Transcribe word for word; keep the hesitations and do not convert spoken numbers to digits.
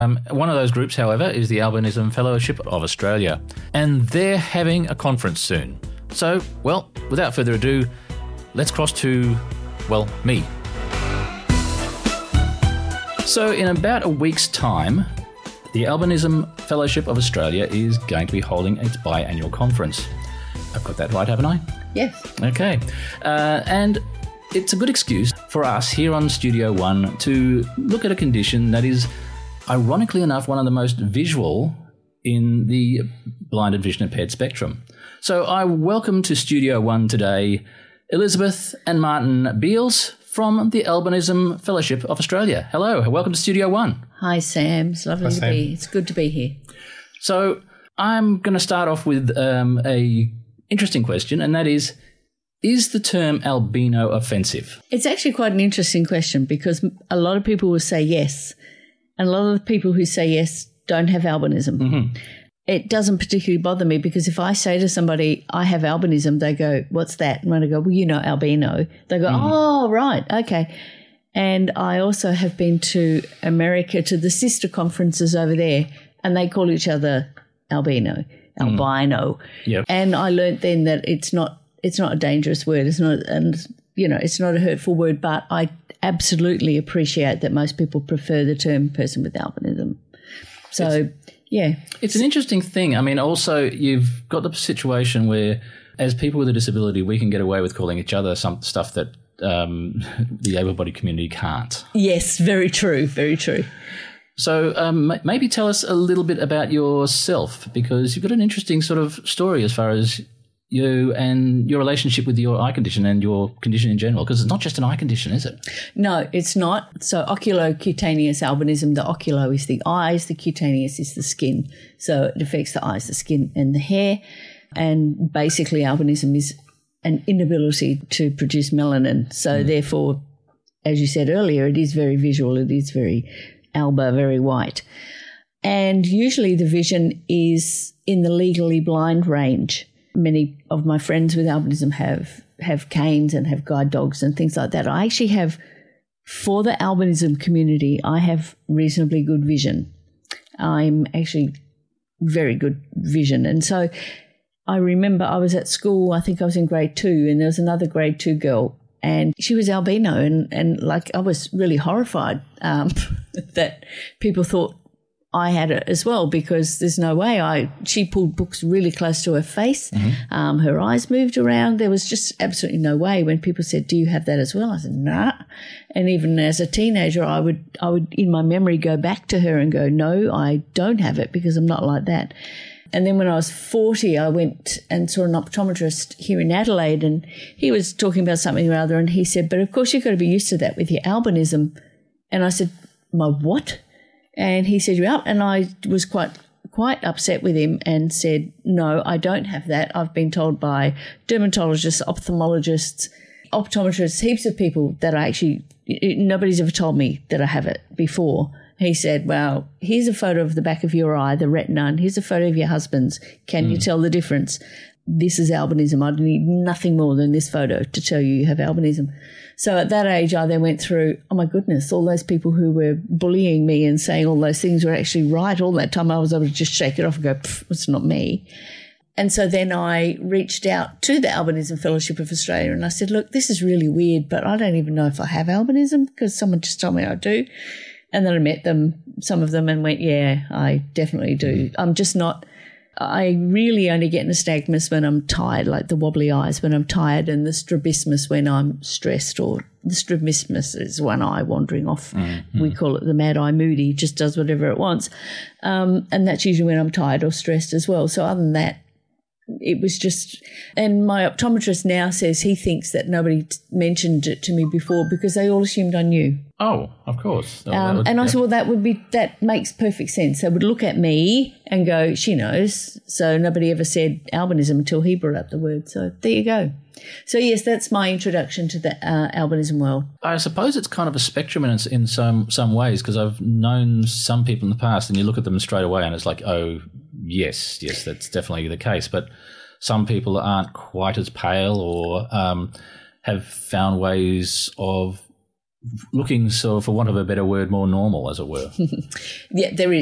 Um, one of those groups, however, is the Albinism Fellowship of Australia, and they're having a conference soon. So, well, without further ado, let's cross to, well, me. So in about a week's time, the Albinism Fellowship of Australia is going to be holding its biannual conference. I've got that right, haven't I? Yes. Okay. Uh, and it's a good excuse for us here on Studio One to look at a condition that is, ironically enough, one of the most visual in the blind and vision impaired spectrum. So I welcome to Studio One today Elizabeth and Martin Beals from the Albinism Fellowship of Australia. Hello, welcome to Studio One. Hi, Sam. It's lovely Hi, to Sam. be. It's good to be here. So I'm going to start off with um, a interesting question, and that is, is the term albino offensive? It's actually quite an interesting question because a lot of people will say yes, and a lot of the people who say yes don't have albinism. Mm-hmm. It doesn't particularly bother me because if I say to somebody, I have albinism, they go, what's that? And when I go, well, you know albino, they go, Mm-hmm. oh, right, okay. And I also have been to America to the sister conferences over there, and they call each other albino, albino. Yep. And I learnt then that it's not it's not a dangerous word. It's not, and you know, it's not a hurtful word. But I absolutely appreciate that most people prefer the term person with albinism. So, It's- yeah, It's an interesting thing. I mean, also, you've got the situation where, as people with a disability, we can get away with calling each other some stuff that um, the able-bodied community can't. yes, very true, very true. So um, m- maybe tell us a little bit about yourself, because you've got an interesting sort of story as far as you and your relationship with your eye condition and your condition in general, because it's not just an eye condition, is it? No, it's not. So oculocutaneous albinism, the oculo is the eyes, the cutaneous is the skin. So it affects the eyes, the skin and the hair. And basically albinism is an inability to produce melanin. So therefore, as you said earlier, it is very visual. It is very alba, very white. And usually the vision is in the legally blind range. Many of my friends with albinism have, have canes and have guide dogs and things like that. I actually have, for the albinism community, I have reasonably good vision. I'm actually very good vision. And so I remember I was at school, I think I was in grade two, and there was another grade two girl, and she was albino, and, and like I was really horrified um, that people thought I had it as well, because there's no way. I she pulled books really close to her face. Mm-hmm. Um, her eyes moved around. There was just absolutely no way. When people said, "Do you have that as well?" I said, "Nah." And even as a teenager, I would I would in my memory go back to her and go, "No, I don't have it because I'm not like that." And then when I was forty, I went and saw an optometrist here in Adelaide, and he was talking about something or other, and he said, "But of course you've got to be used to that with your albinism." And I said, "My what?" And he said, "You're up." And I was quite quite upset with him and said, "No, I don't have that. I've been told by dermatologists, ophthalmologists, optometrists, heaps of people that I actually, nobody's ever told me that I have it before." He said, "Well, here's a photo of the back of your eye, the retina, and here's a photo of your husband's. Can mm. you tell the difference? This is albinism. I need nothing more than this photo to tell you you have albinism." So at that age, I then went through, oh my goodness, all those people who were bullying me and saying all those things were actually right. All that time I was able to just shake it off and go, it's not me. And so then I reached out to the Albinism Fellowship of Australia and I said, "Look, this is really weird, but I don't even know if I have albinism because someone just told me I do." And then I met them, some of them, and went, yeah, I definitely do. I'm just not, I really only get nystagmus when I'm tired, like the wobbly eyes when I'm tired, and the strabismus when I'm stressed, or the strabismus is one eye wandering off. Mm-hmm. We call it the mad eye moody, just does whatever it wants. Um, and that's usually when I'm tired or stressed as well. So other than that, it was just, and my optometrist now says he thinks that nobody t- mentioned it to me before because they all assumed I knew. Oh, of course. Oh, Um, would, and I yeah. said, well, that would be, that makes perfect sense. They would look at me and go, she knows. So nobody ever said albinism until he brought up the word. So there you go. So yes, that's my introduction to the uh, albinism world. I suppose it's kind of a spectrum in, in some some ways, because I've known some people in the past and you look at them straight away and it's like, oh, yes, yes, that's definitely the case. But some people aren't quite as pale or um, have found ways of looking, so for want of a better word, more normal, as it were. Yeah, there is.